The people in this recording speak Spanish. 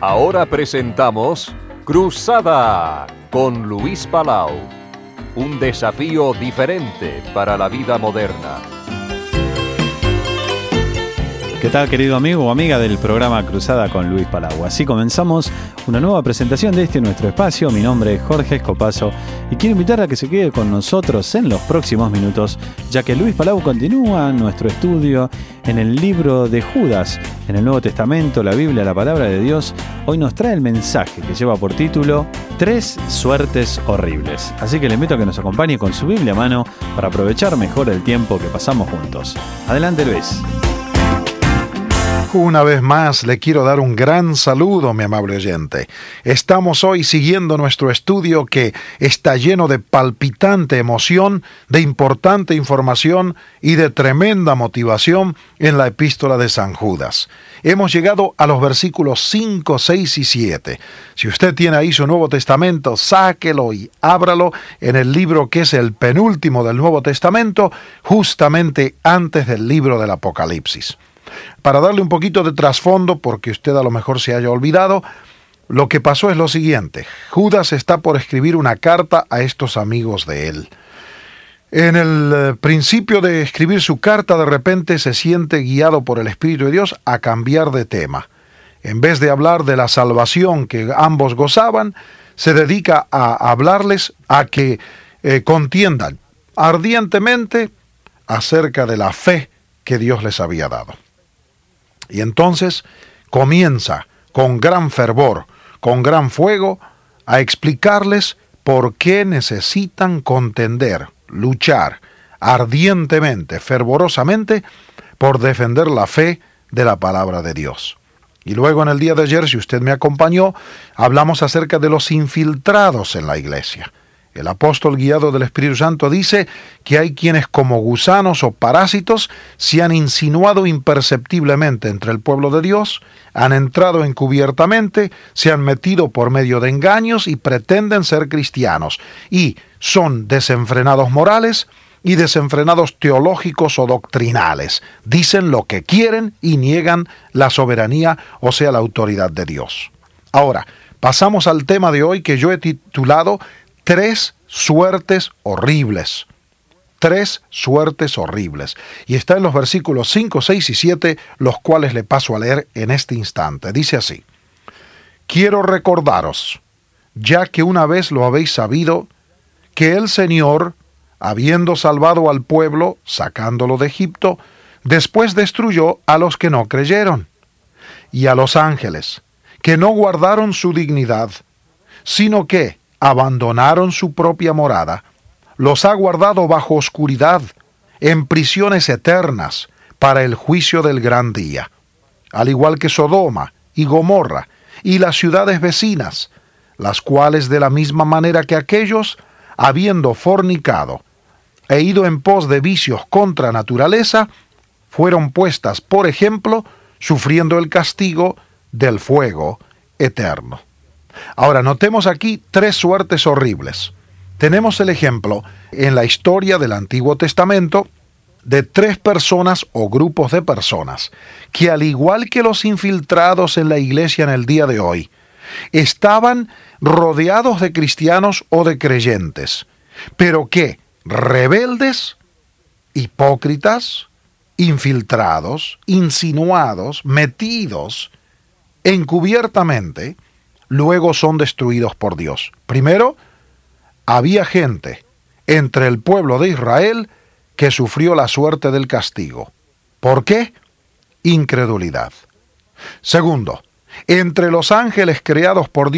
Ahora presentamos Cruzada con Luis Palau. Un desafío diferente para la vida moderna. ¿Qué tal, querido amigo o amiga del programa Cruzada con Luis Palau? Así comenzamos una nueva presentación de nuestro espacio. Mi nombre es Jorge Escopazo y quiero invitar a que se quede con nosotros en los próximos minutos, ya que Luis Palau continúa nuestro estudio en el libro de Judas, en el Nuevo Testamento, la Biblia, la Palabra de Dios. Hoy nos trae el mensaje que lleva por título 3 suertes horribles. Así que le invito a que nos acompañe con su Biblia a mano para aprovechar mejor el tiempo que pasamos juntos. Adelante, Luis. Una vez más le quiero dar un gran saludo, mi amable oyente. Estamos hoy siguiendo nuestro estudio que está lleno de palpitante emoción, de importante información y de tremenda motivación en la epístola de San Judas. Hemos llegado a los versículos 5, 6 y 7. Si usted tiene ahí su Nuevo Testamento, sáquelo y ábralo en el libro que es el penúltimo del Nuevo Testamento, justamente antes del libro del Apocalipsis. Para darle un poquito de trasfondo, porque usted a lo mejor se haya olvidado, lo que pasó es lo siguiente. Judas está por escribir una carta a estos amigos de él. En el principio de escribir su carta, de repente se siente guiado por el Espíritu de Dios a cambiar de tema. En vez de hablar de la salvación que ambos gozaban, se dedica a hablarles a que contiendan ardientemente acerca de la fe que Dios les había dado. Y entonces comienza con gran fervor, con gran fuego, a explicarles por qué necesitan contender, luchar ardientemente, fervorosamente, por defender la fe de la palabra de Dios. Y luego en el día de ayer, si usted me acompañó, hablamos acerca de los infiltrados en la iglesia. El apóstol guiado del Espíritu Santo dice que hay quienes como gusanos o parásitos se han insinuado imperceptiblemente entre el pueblo de Dios, han entrado encubiertamente, se han metido por medio de engaños y pretenden ser cristianos, y son desenfrenados morales y desenfrenados teológicos o doctrinales. Dicen lo que quieren y niegan la soberanía, o sea, la autoridad de Dios. Ahora, pasamos al tema de hoy que yo he titulado 3 suertes horribles. 3 suertes horribles. Y está en los versículos 5, 6 y 7, los cuales le paso a leer en este instante. Dice así: Quiero recordaros, ya que una vez lo habéis sabido, que el Señor, habiendo salvado al pueblo, sacándolo de Egipto, después destruyó a los que no creyeron, y a los ángeles, que no guardaron su dignidad, sino que abandonaron su propia morada, los ha guardado bajo oscuridad, en prisiones eternas, para el juicio del gran día, al igual que Sodoma y Gomorra y las ciudades vecinas, las cuales de la misma manera que aquellos, habiendo fornicado e ido en pos de vicios contra naturaleza, fueron puestas por ejemplo, sufriendo el castigo del fuego eterno. Ahora, notemos aquí 3 suertes horribles. Tenemos el ejemplo en la historia del Antiguo Testamento de 3 personas o grupos de personas que, al igual que los infiltrados en la iglesia en el día de hoy, estaban rodeados de cristianos o de creyentes, pero que, rebeldes, hipócritas, infiltrados, insinuados, metidos encubiertamente, luego son destruidos por Dios. Primero, había gente entre el pueblo de Israel que sufrió la suerte del castigo. ¿Por qué? Incredulidad. Segundo, entre los ángeles creados por Dios,